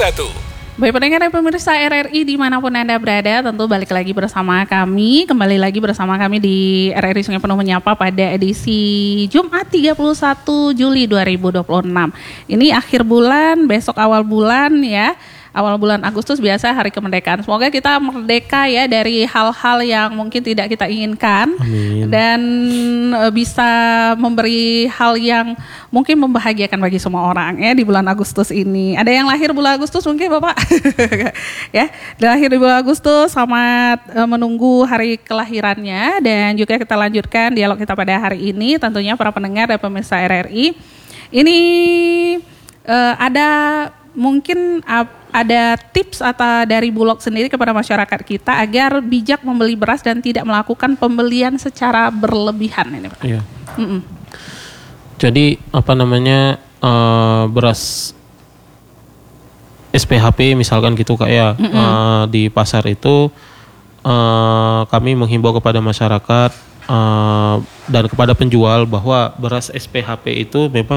Baik pendengar dan pemirsa RRI dimanapun Anda berada, tentu balik lagi bersama kami, kembali lagi bersama kami di RRI Sungai Penuh Menyapa pada edisi Jumat 31 Juli 2026. Ini akhir bulan, besok awal bulan ya. Awal bulan Agustus biasa hari kemerdekaan. Semoga kita merdeka ya dari hal-hal yang mungkin tidak kita inginkan. Amin. Dan bisa memberi hal yang mungkin membahagiakan bagi semua orang ya di bulan Agustus ini. Ada yang lahir bulan Agustus mungkin Bapak? Ya, lahir di bulan Agustus, selamat menunggu hari kelahirannya. Dan juga kita lanjutkan dialog kita pada hari ini tentunya para pendengar dan pemirsa RRI. Ini ada mungkin ada tips atau dari Bulog sendiri kepada masyarakat kita agar bijak membeli beras dan tidak melakukan pembelian secara berlebihan ini Pak. Iya. Jadi beras SPHP misalkan gitu Kak ya, di pasar itu kami menghimbau kepada masyarakat dan kepada penjual bahwa beras SPHP itu memang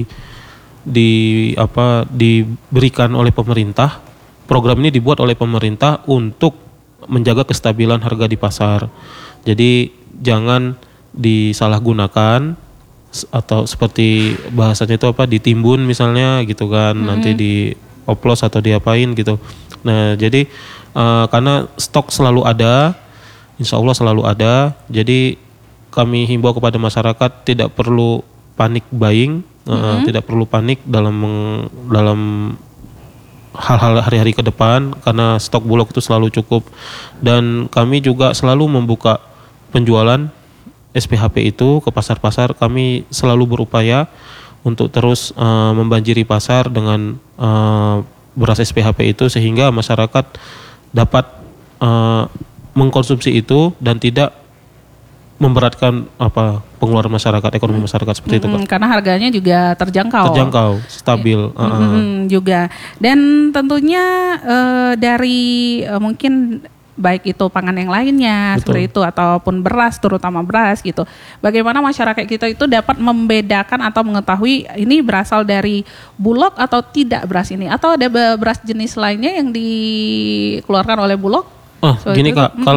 diberikan oleh pemerintah. Program ini dibuat oleh pemerintah untuk menjaga kestabilan harga di pasar. Jadi jangan disalahgunakan atau seperti bahasanya itu ditimbun misalnya gitu kan, nanti dioplos atau diapain gitu. Nah jadi karena stok selalu ada, insya Allah selalu ada. Jadi kami himbau kepada masyarakat tidak perlu panik buying. Tidak perlu panik dalam hal-hal hari-hari ke depan karena stok Bulog itu selalu cukup, dan kami juga selalu membuka penjualan SPHP itu ke pasar-pasar. Kami selalu berupaya untuk terus membanjiri pasar dengan beras SPHP itu sehingga masyarakat dapat mengkonsumsi itu dan tidak memberatkan pengeluaran masyarakat, ekonomi masyarakat seperti itu Kak. Karena harganya juga terjangkau, stabil juga. Dan tentunya dari mungkin baik itu pangan yang lainnya seperti itu ataupun beras, terutama beras gitu. Bagaimana masyarakat kita itu dapat membedakan atau mengetahui ini berasal dari Bulog atau tidak beras ini, atau ada beras jenis lainnya yang dikeluarkan oleh Bulog? Gini Kak,